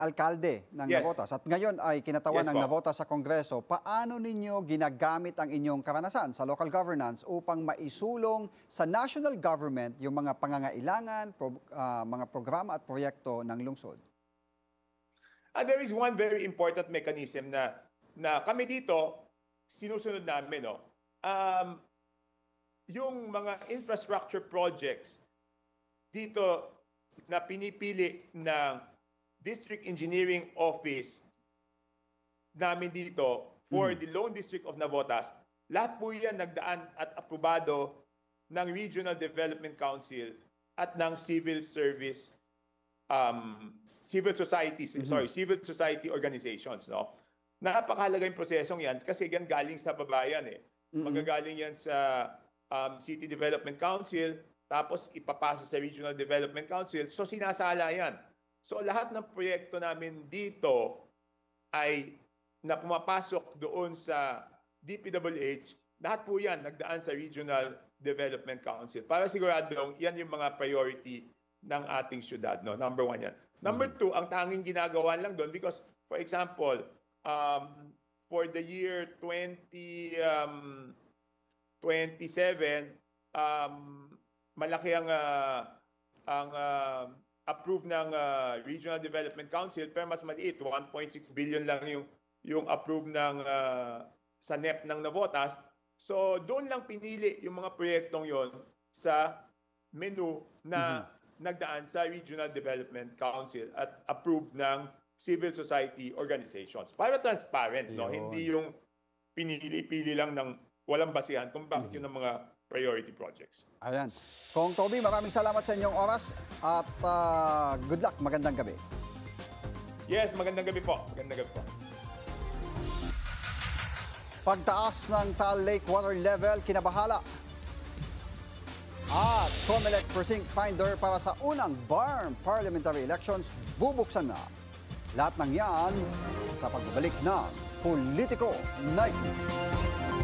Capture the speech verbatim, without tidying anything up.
alkalde ng Yes. Navotas at ngayon ay kinatawan Yes ng po. Navotas sa Kongreso. Paano ninyo ginagamit ang inyong karanasan sa local governance upang maisulong sa national government yung mga pangangailangan, pro, ah, mga programa at proyekto ng lungsod? And there is one very important mechanism na na kami dito sinusunod namin, no. Um, yung mga infrastructure projects dito na pinipili ng District Engineering Office namin dito for Mhm. the Lone District of Navotas, lahat po yan nagdaan at aprobado ng Regional Development Council at ng Civil Service um, civil societies, sorry, civil society organizations, no? Napakahalaga yung prosesong yan kasi yan galing sa babayan eh. Magagaling yan sa um, City Development Council, tapos ipapasa sa Regional Development Council. So sinasala yan. So lahat ng proyekto namin dito ay na pumapasok doon sa D P W H, lahat po yan nagdaan sa Regional Development Council. Para siguradong yan yung mga priority ng ating syudad. No? Number one yan. Number two, ang tanging ginagawa lang doon because, for example, um, for the year twenty twenty-seven, um, malaki ang, uh, ang uh, approved ng uh, Regional Development Council pero mas maliit, one point six billion lang yung, yung approved ng, uh, sa N E P ng Navotas. So doon lang pinili yung mga proyektong yon sa menu na mm-hmm. nagdaan sa Regional Development Council at approved ng civil society organizations. Para transparent, no? Hindi yung pinili-pili lang ng walang basihan kung bakit mm-hmm. yun ang mga priority projects. Ayan. Kong Toby, maraming salamat sa inyong oras at uh, good luck. Magandang gabi. Yes, magandang gabi po. Magandang gabi po. Pagtaas ng Taal Lake water level, kinabahala. At COMELEC Precinct Finder para sa unang B A R M parliamentary elections bubuksan na. Lahat ng yan sa pagbabalik ng Politico Night.